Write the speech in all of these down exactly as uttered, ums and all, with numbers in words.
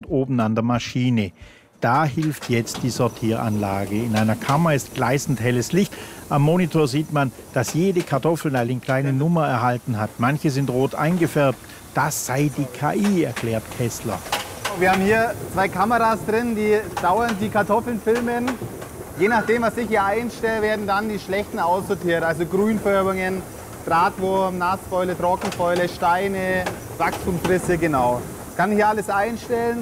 oben an der Maschine. Da hilft jetzt die Sortieranlage. In einer Kammer ist gleißend helles Licht. Am Monitor sieht man, dass jede Kartoffel eine kleine Nummer erhalten hat. Manche sind rot eingefärbt. Das sei die K I, erklärt Kessler. Wir haben hier zwei Kameras drin, die dauernd die Kartoffeln filmen. Je nachdem, was ich hier einstelle, werden dann die schlechten aussortiert. Also Grünfärbungen, Drahtwurm, Nassfäule, Trockenfäule, Steine, Wachstumsrisse, genau. Ich kann hier alles einstellen,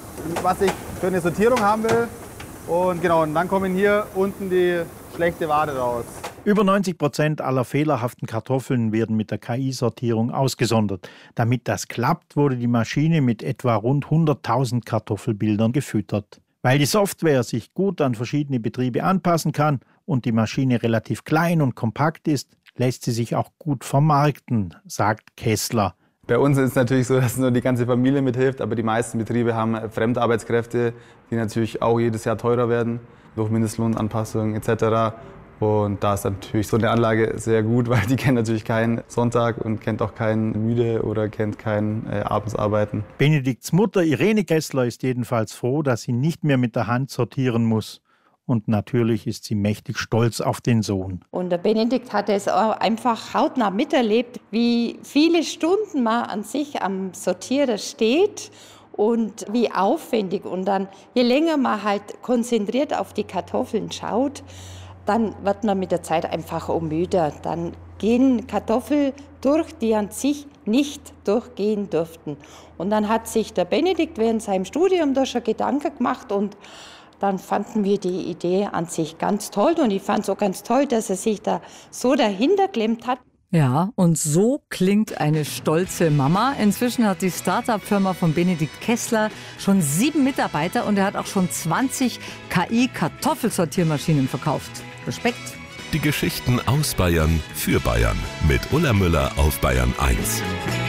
was ich für eine Sortierung haben will. Und genau, und dann kommen hier unten die schlechte Ware raus. Über neunzig Prozent aller fehlerhaften Kartoffeln werden mit der K I-Sortierung ausgesondert. Damit das klappt, wurde die Maschine mit etwa rund hunderttausend Kartoffelbildern gefüttert. Weil die Software sich gut an verschiedene Betriebe anpassen kann und die Maschine relativ klein und kompakt ist, lässt sie sich auch gut vermarkten, sagt Kessler. Bei uns ist es natürlich so, dass nur die ganze Familie mithilft, aber die meisten Betriebe haben Fremdarbeitskräfte, die natürlich auch jedes Jahr teurer werden, durch Mindestlohnanpassungen et cetera. Und da ist natürlich so eine Anlage sehr gut, weil die kennt natürlich keinen Sonntag und kennt auch keinen Müde oder kennt kein äh, Abendsarbeiten. Benedikts Mutter Irene Kessler ist jedenfalls froh, dass sie nicht mehr mit der Hand sortieren muss. Und natürlich ist sie mächtig stolz auf den Sohn. Und der Benedikt hat es auch einfach hautnah miterlebt, wie viele Stunden man an sich am Sortierer steht und wie aufwendig. Und dann, je länger man halt konzentriert auf die Kartoffeln schaut, dann wird man mit der Zeit einfach auch müder. Dann gehen Kartoffeln durch, die an sich nicht durchgehen dürften. Und dann hat sich der Benedikt während seinem Studium da schon Gedanken gemacht und dann fanden wir die Idee an sich ganz toll. Und ich fand es auch ganz toll, dass er sich da so dahinter geklemmt hat. Ja, und so klingt eine stolze Mama. Inzwischen hat die Start-up-Firma von Benedikt Kessler schon sieben Mitarbeiter und er hat auch schon zwanzig K I-Kartoffelsortiermaschinen verkauft. Respekt. Die Geschichten aus Bayern für Bayern mit Ulla Müller auf Bayern eins.